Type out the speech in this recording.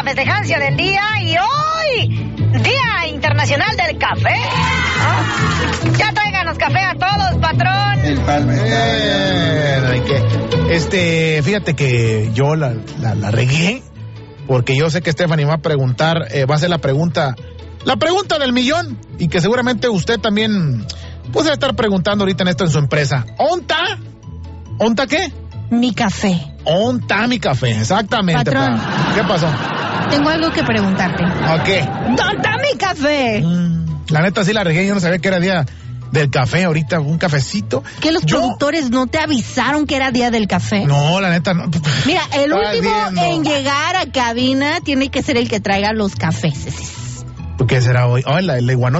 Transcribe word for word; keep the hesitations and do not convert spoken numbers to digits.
festejancia del día y hoy, Día Internacional del Café. ¿No? Ya tráiganos café a todos, patrón. El palme. Este, fíjate que yo la, la, la regué, porque yo sé que Stephanie va a preguntar, eh, va a hacer la pregunta, la pregunta del millón, y que seguramente usted también puede estar preguntando ahorita en esto en su empresa. ¿Onta? ¿Onta qué? Mi café. ¿Onta mi café? Exactamente. Patrón. Pa. ¿Qué pasó? Tengo algo que preguntarte. ¿A qué? ¿Dónde está mi café? Mm, la neta sí la regué, yo no sabía que era día del café ahorita, un cafecito. ¿Que los yo... productores no te avisaron que era día del café? No, la neta no. Mira, el Estaba último viendo. en llegar a cabina tiene que ser el que traiga los cafés. ¿Qué será hoy? Oh, la, la iguanota.